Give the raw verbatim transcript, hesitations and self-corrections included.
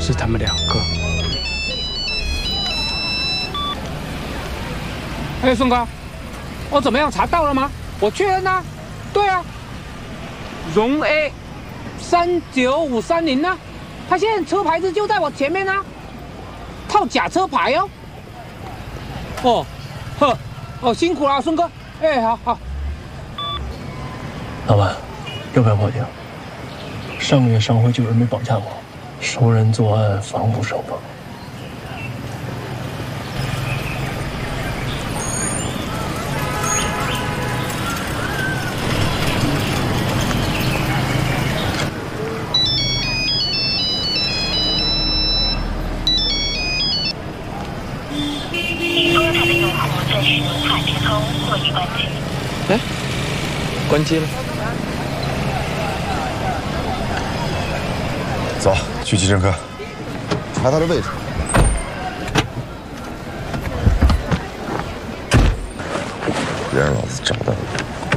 是他们两个。哎，顺哥，我怎么样查到了吗？我确认啊，对啊，荣 A 三九五三零呢，他现在车牌子就在我前面啊，套假车牌哦。哦，呵，哦，辛苦了，顺哥。哎，好好。 老板，要不要报警？上个月上回就有人被绑架过，熟人作案，防不胜防。 拨打的用户在使用卡接通或已关机。 哎，关机了。 走，去急诊科，查他的位置。别让老子找到你！